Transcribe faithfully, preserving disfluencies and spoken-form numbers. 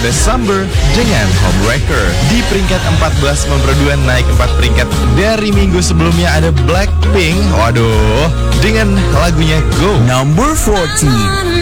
ada Summer dengan Homewrecker. Di peringkat empat belas nomor dua naik empat peringkat dari minggu sebelumnya ada Blackpink. Waduh, dengan lagunya Go. Number fourteen.